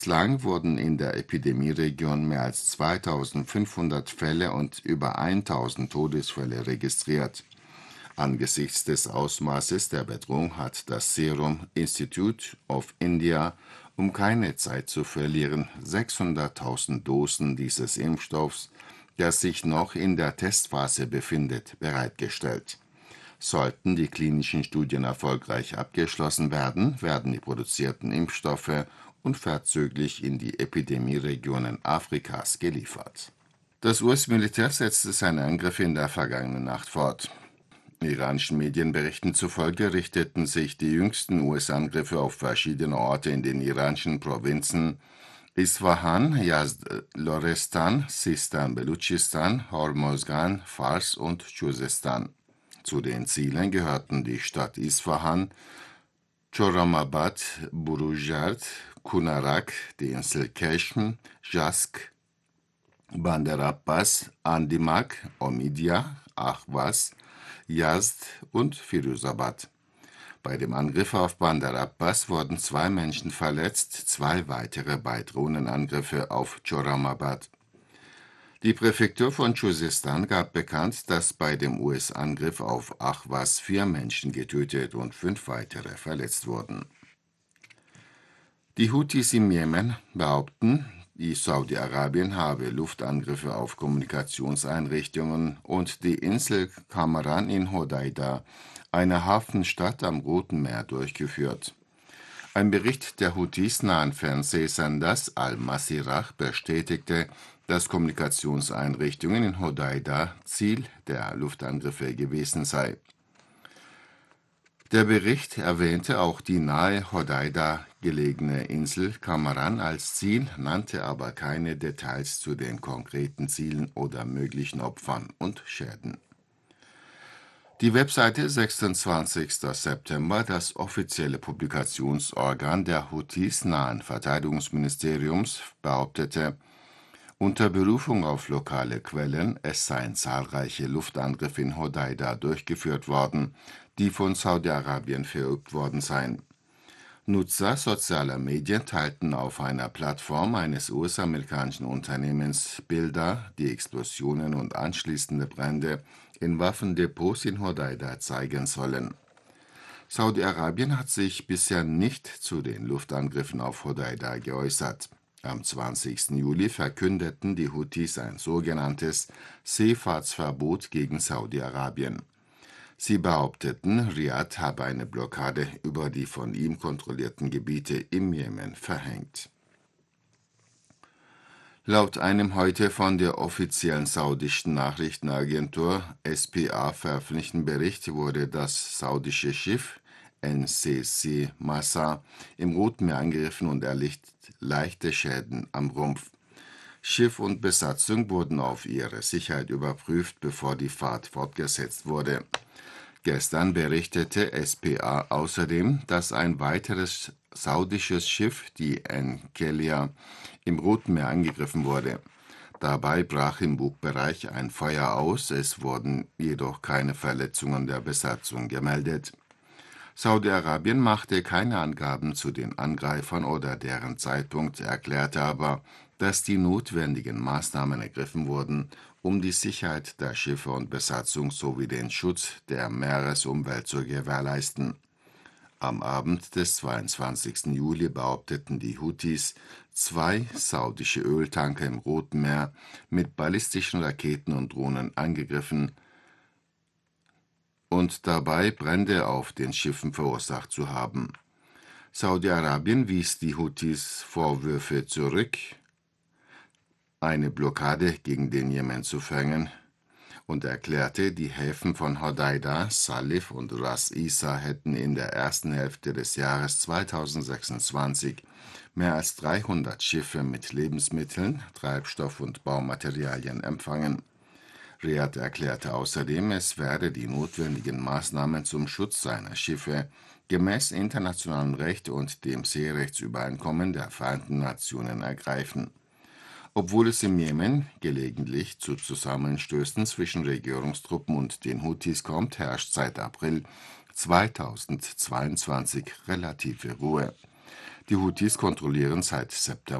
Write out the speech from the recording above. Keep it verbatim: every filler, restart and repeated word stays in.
Bislang wurden in der Epidemieregion mehr als zweitausendfünfhundert Fälle und über tausend Todesfälle registriert. Angesichts des Ausmaßes der Bedrohung hat das Serum Institute of India, um keine Zeit zu verlieren, sechshunderttausend Dosen dieses Impfstoffs, der sich noch in der Testphase befindet, bereitgestellt. Sollten die klinischen Studien erfolgreich abgeschlossen werden, werden die produzierten Impfstoffe unverzüglich in die Epidemieregionen Afrikas geliefert. Das U S-Militär setzte seine Angriffe in der vergangenen Nacht fort. Iranischen Medienberichten zufolge richteten sich die jüngsten U S-Angriffe auf verschiedene Orte in den iranischen Provinzen Isfahan, Yazd, Lorestan, Sistan, Belutschistan, Hormozgan, Fars und Chuzestan. Zu den Zielen gehörten die Stadt Isfahan, Chorramabad, Burujard, Kunarak, die Insel Keshm, Jask, Bandar Abbas, Andimak, Omidyah, Ahvaz, Yazd und Firuzabad. Bei dem Angriff auf Bandar Abbas wurden zwei Menschen verletzt, zwei weitere bei Drohnenangriffe auf Chorramabad. Die Präfektur von Chuzestan gab bekannt, dass bei dem U S-Angriff auf Ahvaz vier Menschen getötet und fünf weitere verletzt wurden. Die Houthis im Jemen behaupten, die Saudi-Arabien habe Luftangriffe auf Kommunikationseinrichtungen und die Insel Kamaran in Hodeida, eine Hafenstadt am Roten Meer, durchgeführt. Ein Bericht der Houthis nahen Fernsehsenders Al-Masirah bestätigte, dass Kommunikationseinrichtungen in Hodeida Ziel der Luftangriffe gewesen sei. Der Bericht erwähnte auch die nahe Hodeida gelegene Insel Kamaran als Ziel, nannte aber keine Details zu den konkreten Zielen oder möglichen Opfern und Schäden. Die Webseite sechsundzwanzigster September, das offizielle Publikationsorgan der Houthis nahen Verteidigungsministeriums, behauptete, unter Berufung auf lokale Quellen, es seien zahlreiche Luftangriffe in Hodeida durchgeführt worden, die von Saudi-Arabien verübt worden seien. Nutzer sozialer Medien teilten auf einer Plattform eines U S-amerikanischen Unternehmens Bilder, die Explosionen und anschließende Brände in Waffendepots in Hodeida zeigen sollen. Saudi-Arabien hat sich bisher nicht zu den Luftangriffen auf Hodeida geäußert. Am zwanzigsten Juli verkündeten die Houthis ein sogenanntes Seefahrtsverbot gegen Saudi-Arabien. Sie behaupteten, Riad habe eine Blockade über die von ihm kontrollierten Gebiete im Jemen verhängt. Laut einem heute von der offiziellen saudischen Nachrichtenagentur S P A veröffentlichten Bericht wurde das saudische Schiff N C C Massa im Roten Meer angegriffen und erlitt leichte Schäden am Rumpf. Schiff und Besatzung wurden auf ihre Sicherheit überprüft, bevor die Fahrt fortgesetzt wurde. Gestern berichtete S P A außerdem, dass ein weiteres saudisches Schiff, die Enkelia, im Roten Meer angegriffen wurde. Dabei brach im Bugbereich ein Feuer aus, es wurden jedoch keine Verletzungen der Besatzung gemeldet. Saudi-Arabien machte keine Angaben zu den Angreifern oder deren Zeitpunkt, erklärte aber, dass die notwendigen Maßnahmen ergriffen wurden, um die Sicherheit der Schiffe und Besatzung sowie den Schutz der Meeresumwelt zu gewährleisten. Am Abend des zweiundzwanzigsten Juli behaupteten die Houthis, zwei saudische Öltanker im Roten Meer mit ballistischen Raketen und Drohnen angegriffen und dabei Brände auf den Schiffen verursacht zu haben. Saudi-Arabien wies die Houthis Vorwürfe zurück, eine Blockade gegen den Jemen zu verhängen, und erklärte, die Häfen von Hodeida, Salif und Ras Isa hätten in der ersten Hälfte des Jahres zweitausendsechsundzwanzig mehr als dreihundert Schiffe mit Lebensmitteln, Treibstoff und Baumaterialien empfangen. Riad erklärte außerdem, es werde die notwendigen Maßnahmen zum Schutz seiner Schiffe gemäß internationalem Recht und dem Seerechtsübereinkommen der Vereinten Nationen ergreifen. Obwohl es im Jemen gelegentlich zu Zusammenstößen zwischen Regierungstruppen und den Houthis kommt, herrscht seit April zweitausendzweiundzwanzig relative Ruhe. Die Houthis kontrollieren seit